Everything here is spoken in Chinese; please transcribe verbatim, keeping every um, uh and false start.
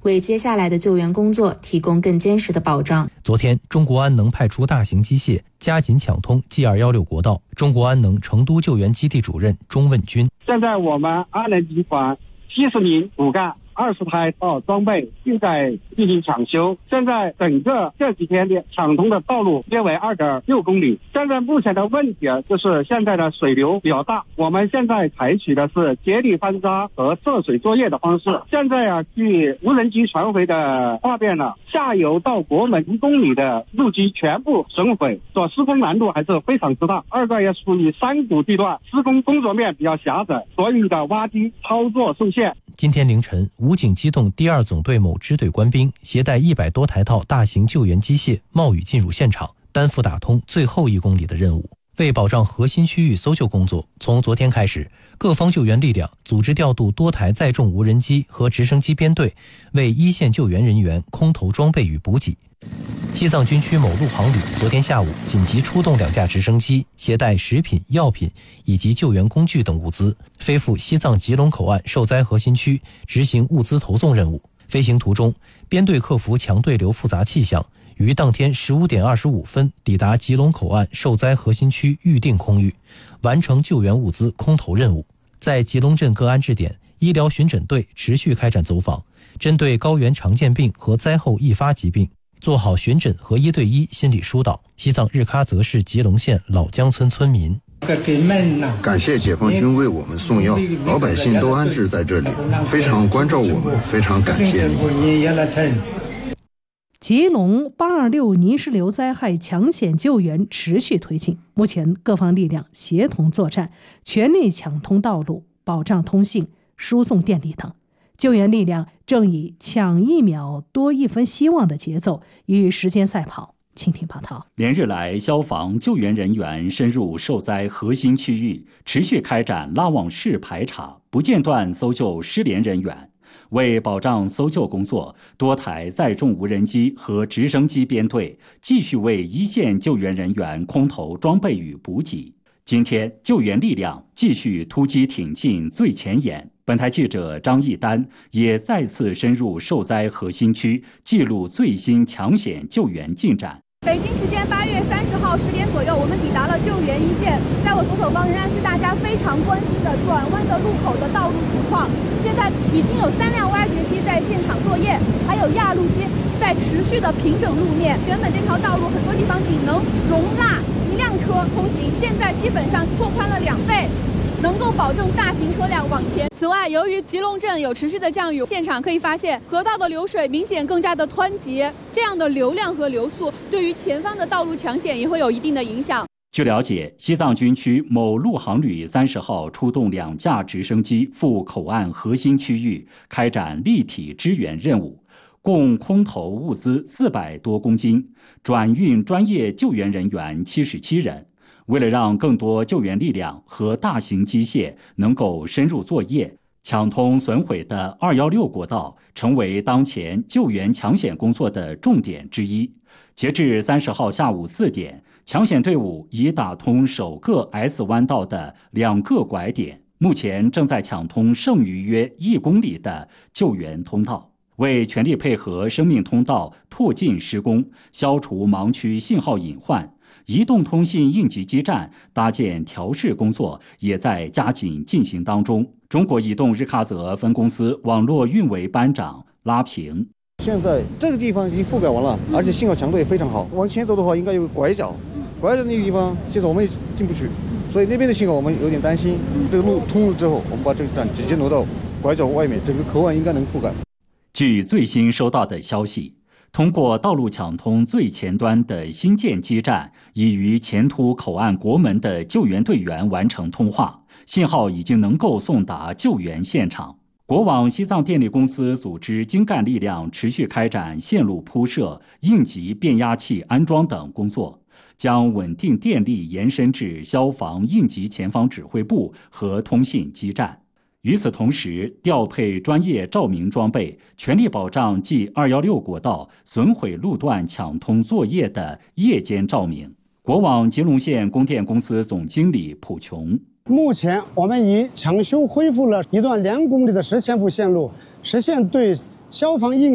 为接下来的救援工作提供更坚实的保障。 昨天，中国安能派出大型机械加紧抢通 G 二一六国道。中国安能成都救援基地主任钟问军： 现在我们安能集团七十名骨干。二十台道装备正在进行抢修，现在整个这几天的抢通的道路约为 二点六公里。现在目前的问题就是现在的水流比较大，我们现在采取的是接力翻渣和涉水作业的方式。现在啊，据无人机传回的画面呢，下游到国门一公里的路基全部损毁，所施工难度还是非常之大。二个也属于山谷地段，施工工作面比较狭窄，所以的挖机操作受限。 今天凌晨，武警机动第二总队某支队官兵携带一百多台套大型救援机械冒雨进入现场，担负打通最后一公里的任务。为保障核心区域搜救工作，从昨天开始，各方救援力量组织调度多台载重无人机和直升机编队，为一线救援人员空投装备与补给。西藏军区某陆航旅昨天下午紧急出动两架直升机，携带食品、药品以及救援工具等物资，飞赴西藏吉隆口岸受灾核心区执行物资投送任务。飞行途中，编队克服强对流复杂气象，于当天十五点二十五分抵达吉隆口岸受灾核心区预定空域，完成救援物资空投任务。在吉隆镇各安置点，医疗巡诊队持续开展走访，针对高原常见病和灾后易发疾病，做好巡诊和一对一心理疏导。西藏日喀则市吉隆县老江村村民： 感谢解放军为我们送药，老百姓都安置在这里，非常关照我们，非常感谢你。 吉隆八二六泥石流灾害抢险救援持续推进，目前各方力量协同作战，全力抢通道路，保障通信、输送电力等。救援力量正以抢一秒多一分希望的节奏与时间赛跑。请听报道。 连日来，消防救援人员深入受灾核心区域，持续开展拉网式排查，不间断搜救失联人员。为保障搜救工作，多台载重无人机和直升机编队继续为一线救援人员空投装备与补给。今天，救援力量继续突击挺进最前沿。本台记者张义丹也再次深入受灾核心区，记录最新抢险救援进展。 北京时间八月三十号十点左右，我们抵达了救援一线。在我左手方仍然是大家非常关心的转弯的路口的道路情况。现在已经有三辆挖掘机在现场作业，还有压路机在持续的平整路面。原本这条道路很多地方仅能容纳一辆车通行，现在基本上拓宽了两倍，能够保证大型车辆往前。此外，由于吉隆镇有持续的降雨，现场可以发现河道的流水明显更加的湍急，这样的流量和流速对于前方的道路抢险也会有一定的影响。 据了解，西藏军区某陆航旅三十号出动两架直升机赴口岸核心区域开展立体支援任务，共空投物资四百多公斤，转运专业救援人员七十七人。为了让更多救援力量和大型机械能够深入作业，抢通损毁的二一六国道成为当前救援抢险工作的重点之一。截至三十号下午四点，抢险队伍已打通首个 S 弯道的两个拐点，目前正在抢通剩余约一公里的救援通道。为全力配合生命通道拓进施工，消除盲区信号隐患，移动通信应急基站搭建调试工作也在加紧进行当中。中国移动日喀则分公司网络运维班长拉平： 现在这个地方已经覆盖完了，而且信号强度也非常好。往前走的话，应该有个拐角，拐角那个地方现在我们也进不去，所以那边的信号我们有点担心。这个路通了之后，我们把这个站直接挪到拐角外面，整个口岸应该能覆盖。 据最新收到的消息，通过道路抢通最前端的新建基站，已与前突口岸国门的救援队员完成通话，信号已经能够送达救援现场。国网西藏电力公司组织精干力量持续开展线路铺设、应急变压器安装等工作，将稳定电力延伸至消防应急前方指挥部和通信基站。与此同时，调配专业照明装备，全力保障 G 二一六国道损毁路段抢通作业的夜间照明。国网吉隆县供电公司总经理蒲琼： 目前我们已抢修恢复了一段两公里的十千伏线路，实现对消防应